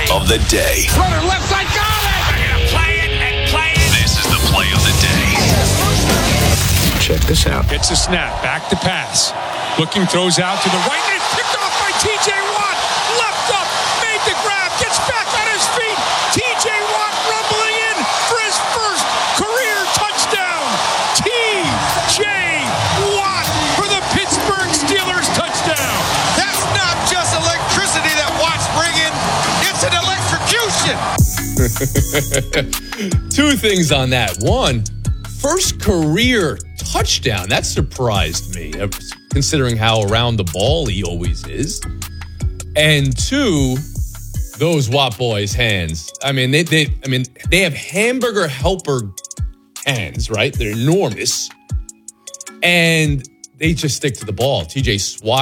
of the day. Runner left side, got it! They're going to play it and play it. This is the play of the day. Check this out. Gets a snap, back to pass. Looking, throws out to the right, and it's picked off by T.J. Watt. Left up, made the grab, gets back on his feet. T.J. Watt rumbling in for his first career touchdown. T.J. Watt for the Pittsburgh Steelers touchdown. That's not just electricity that Watt's bringing, it's an electrocution. Two things on that. One, first career touchdown. That surprised me, considering how around the ball he always is. And two, those Watt boys' hands. I mean, they have hamburger helper hands, right? They're enormous. And they just stick to the ball. JJ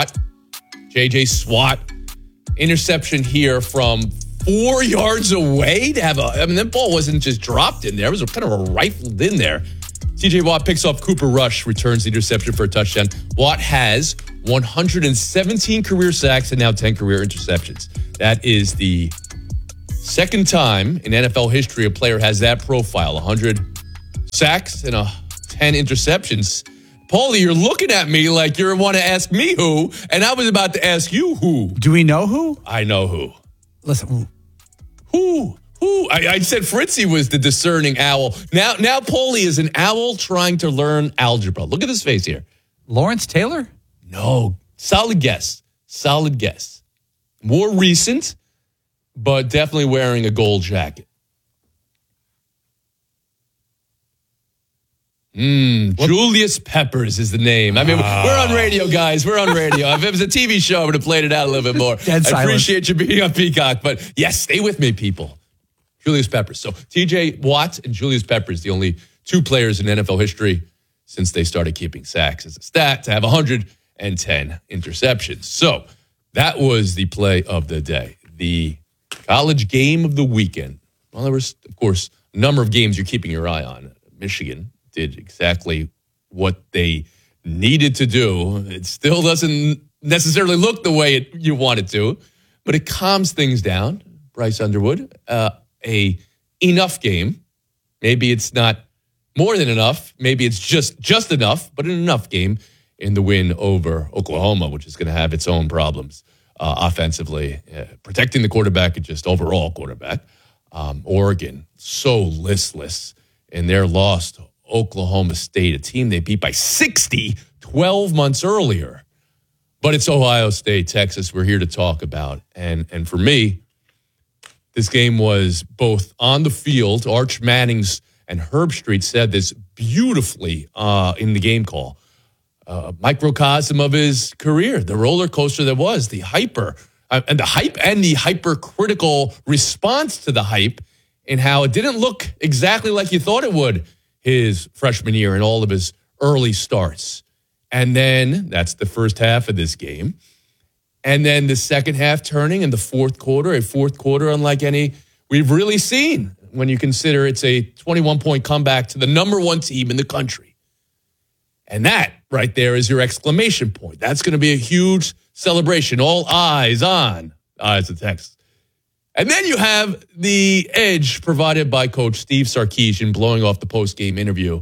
Swat, interception here from 4 yards away to have that ball wasn't just dropped in there. It was kind of rifled in there. TJ Watt picks off Cooper Rush, returns the interception for a touchdown. Watt has 117 career sacks and now 10 career interceptions. That is the second time in NFL history a player has that profile, 100 sacks and 10 interceptions. Paulie, you're looking at me like you want to ask me who, and I was about to ask you who. Do we know who? I know who. Listen. Who? I said Fritzy was the discerning owl. Now Paulie is an owl trying to learn algebra. Look at his face here. Lawrence Taylor? No. Solid guess. More recent, but definitely wearing a gold jacket. Julius Peppers is the name. I mean, we're on radio, guys. We're on radio. If it was a TV show, I would have played it out a little bit more. I appreciate you being on Peacock, but yes, stay with me, people. Julius Peppers. So TJ Watt and Julius Peppers, the only two players in NFL history since they started keeping sacks as a stat to have 110 interceptions. So that was the play of the day. The college game of the weekend. Well, there was, of course, a number of games you're keeping your eye on. Michigan did exactly what they needed to do. It still doesn't necessarily look the way you want it to, but it calms things down. Bryce Underwood, a enough game. Maybe it's not more than enough. Maybe it's just enough, but an enough game in the win over Oklahoma, which is going to have its own problems offensively, protecting the quarterback and just overall quarterback. Oregon, so listless in their loss to Oklahoma State, a team they beat by 60 12 months earlier. But it's Ohio State, Texas, we're here to talk about. And for me, this game was both on the field. Arch Mannings and Herb Street said this beautifully in the game call. Microcosm of his career, the roller coaster that was, the hyper and the hypercritical response to the hype, and how it didn't look exactly like you thought it would his freshman year and all of his early starts. And then that's the first half of this game. And then the second half turning in the fourth quarter, a fourth quarter unlike any we've really seen when you consider it's a 21-point comeback to the number one team in the country. And that right there is your exclamation point. That's going to be a huge celebration. All eyes on Eyes of Texas. And then you have the edge provided by Coach Steve Sarkisian blowing off the post-game interview.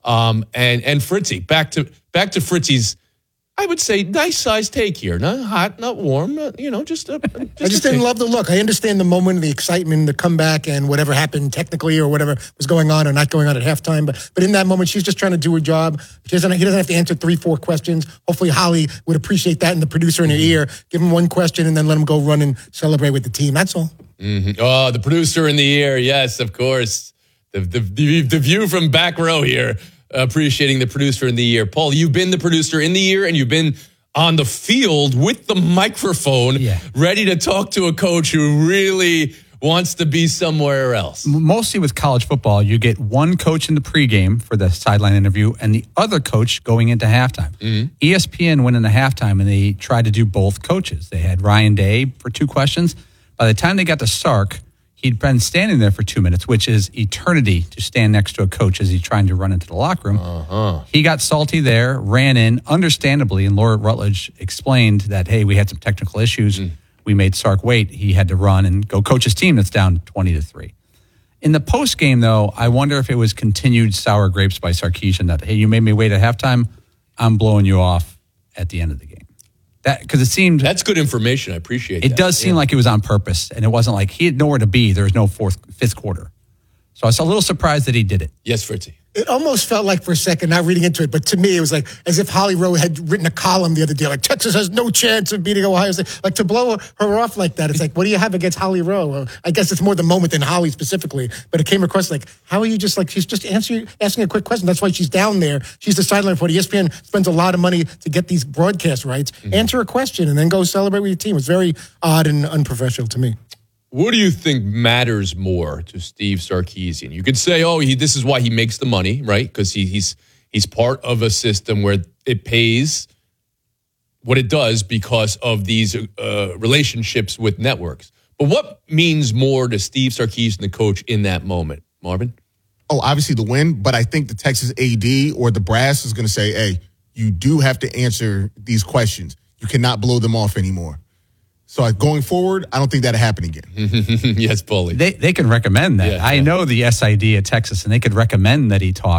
And Fritzy, back to Fritzy's, I would say, nice-sized take here. Not hot, not warm, just I just didn't love the look. I understand the moment, the excitement, the comeback, and whatever happened technically or whatever was going on or not going on at halftime. But in that moment, she's just trying to do her job. He doesn't have to answer 3-4 questions. Hopefully, Holly would appreciate that, and the producer in her ear. Give him one question and then let him go run and celebrate with the team. That's all. Mm-hmm. Oh, the producer in the ear. Yes, of course. The view from back row here. Appreciating the producer in the ear. Paul, you've been the producer in the ear, and you've been on the field with the microphone, ready to talk to a coach who really wants to be somewhere else. Mostly with college football, you get one coach in the pregame for the sideline interview and the other coach going into halftime. Mm-hmm. ESPN went into halftime, and they tried to do both coaches. They had Ryan Day for 2 questions. By the time they got to Sark, he'd been standing there for 2 minutes, which is eternity to stand next to a coach as he's trying to run into the locker room. Uh-huh. He got salty there, ran in, understandably, and Laura Rutledge explained that, hey, we had some technical issues. we made Sark wait, he had to run and go coach his team that's down 20-3. In the post game, though, I wonder if it was continued sour grapes by Sarkisian that, hey, you made me wait at halftime, I'm blowing you off at the end of the game. That because it seemed that's good information. I appreciate that. It does seem like it was on purpose, and it wasn't like he had nowhere to be. There was no fifth quarter. So I was a little surprised that he did it. Yes, Fritzy. It almost felt like for a second, not reading into it, but to me, it was like as if Holly Rowe had written a column the other day, like Texas has no chance of beating Ohio State. Like to blow her off like that, it's like, what do you have against Holly Rowe? Well, I guess it's more the moment than Holly specifically, but it came across like, how are you just like, she's just asking a quick question. That's why she's down there. She's the sideline reporter. ESPN spends a lot of money to get these broadcast rights. Mm-hmm. Answer a question and then go celebrate with your team. It's very odd and unprofessional to me. What do you think matters more to Steve Sarkisian? You could say, this is why he makes the money, right? Because he's part of a system where it pays what it does because of these relationships with networks. But what means more to Steve Sarkisian, the coach, in that moment, Marvin? Oh, obviously the win, but I think the Texas AD or the brass is going to say, hey, you do have to answer these questions. You cannot blow them off anymore. So going forward, I don't think that'll happen again. Yes, Paulie. They can recommend that. Yeah, I know the SID at Texas, and they could recommend that he talk.